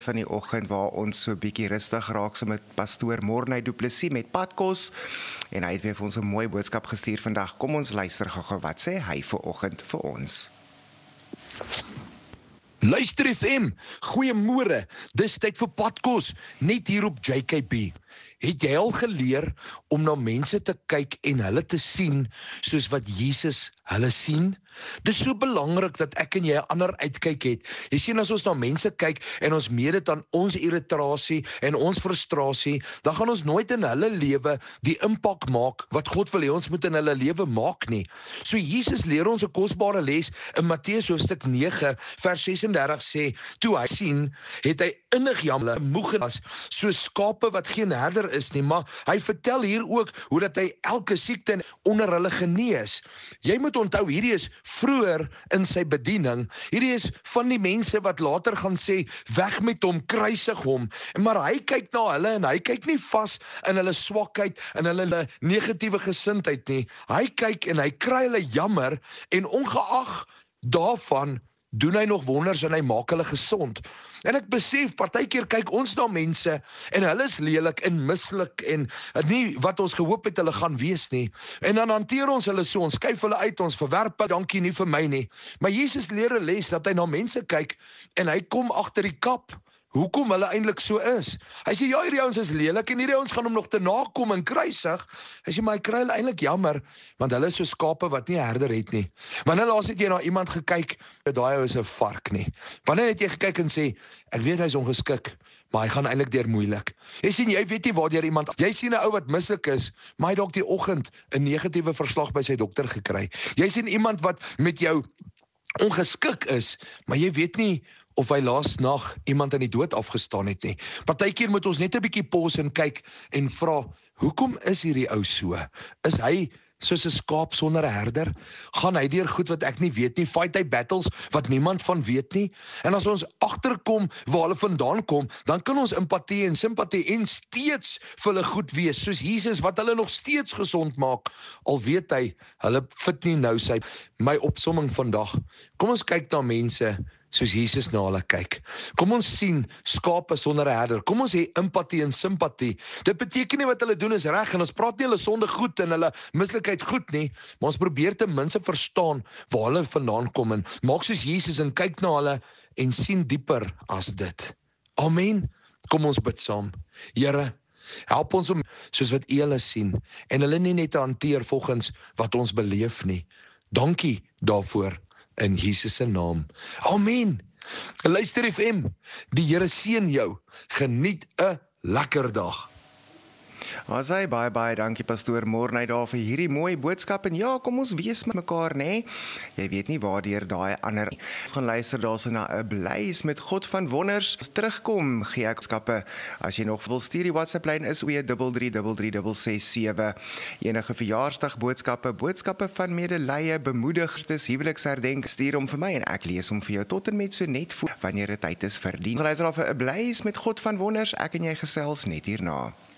van die oggend waar ons so 'n bietjie rustig raak so met pastoor Morney Du Plessis met Padkos en hy het weer vir ons 'n mooi boodskap gestuur vandag. Kom ons luister gou wat sê hy vir oggend vir ons. Luister FM, goeiemôre, dis tyd vir Padkos, net hier op JKB. Het jy al geleer om na mense te kyk en hulle te sien soos wat Jesus hulle sien? Dis so belangrik dat ek en jy 'n ander uitkyk het. Jy sien, as ons na mense kyk en ons meet dit aan ons irritasie en ons frustrasie, dan gaan ons nooit in hulle lewe die impak maak wat God wil hê ons moet in hulle lewe maak nie. So Jesus leer ons 'n kosbare les in Matteus hoofstuk 9 vers 36 sê, toe hy sien, het hy innig jammer, moeg was, so skape wat geen herder is nie, maar hy vertel hier ook hoe dat hy elke siekte onder hulle genees. Jy moet onthou, hierdie is vroeër in sy bediening. Hierdie is van die mense wat later gaan sê, weg met hom, kruisig hom. Maar hy kyk na hulle en hy kyk nie vas in hulle swakheid en hulle negatiewe gesindheid nie. Hy kyk en hy kry hulle jammer en ongeag daarvan doen hy nog wonders en hy maak hulle gesond. En ek besef, partykeer kyk ons na mense en hulle is lelik en mislik en nie wat ons gehoop het hulle gaan wees nie. En dan hanteer ons hulle so, ons skuif hulle uit, ons verwerp hulle, dankie nie vir my nie. Maar Jesus leer 'n les dat hy na mense kyk en hy kom agter die kap. Hoekom hulle eintlik so is. Hy sê, ja, hierdie ouens is lelik en hierdie ouens gaan hom nog te nakom en kruisig. Hy sê, maar hy kry hulle eintlik jammer, want hulle is so skape wat nie 'n herder het nie. Wanneer laas het jy na iemand gekyk, daai ou is 'n vark nie? Wanneer het jy gekyk en sê, ek weet hy's ongeskik, maar hy gaan eintlik deur moeilik. Jy sien, jy weet nie waardeur iemand, jy sien 'n ou wat mislik is, maar hy dalk die oggend 'n negatiewe verslag by sy dokter gekry. Jy sien iemand wat met jou ongeskik is, maar jy weet nie of hy laas nag iemand aan die dood afgestaan het nie. Partykeer moet ons net 'n bietjie pause en kyk en vra, hoekom is hierdie ou so? Is hy soos 'n skaap sonder 'n herder? Gaan hy deur goed wat ek nie weet nie? Fight hy battles wat niemand van weet nie? En as ons agterkom waar hulle vandaan kom, dan kan ons empatie en simpatie en steeds vir hulle goed wees, soos Jesus wat hulle nog steeds gesond maak, al weet hy, hulle fit nie nou sy. My opsomming vandag, kom ons kyk na mense soos Jesus na hulle kyk. Kom ons sien skape sonder 'n herder. Kom ons hê empatie en simpatie. Dit beteken nie wat hulle doen is reg en ons praat nie hulle sonde goed en hulle mislikheid goed nie, maar ons probeer ten minste verstaan waar hulle vandaan kom en maak soos Jesus en kyk na hulle en sien dieper as dit. Amen. Kom ons bid saam. Here, help ons om soos wat U hulle sien en hulle nie net te hanteer volgens wat ons beleef nie. Dankie daarvoor. In Jesus se naam. Amen. Luister FM, die Here seën jou. Geniet 'n lekker dag. Was hy baie dankie pastoor Morney daar vir hierdie mooi boodskap en ja, kom ons wees met mekaar, nê? Jy weet nie waardeur daai ander. Ons gaan luister daarso na 'n blys met God van wonders. Ons terugkom gee ek skappe. As jy nog wil stuur, die WhatsApp lyn is 333367. Enige verjaarsdag boodskappe van medelee, bemoedigdes, huweliksherdenk, stuur hom vir my en ek lees hom vir jou tot en met so net voor wanneer dit tyd is vir dien. Ons luister daar vir 'n blys met God van wonders. Ek en jy gesels net hierna.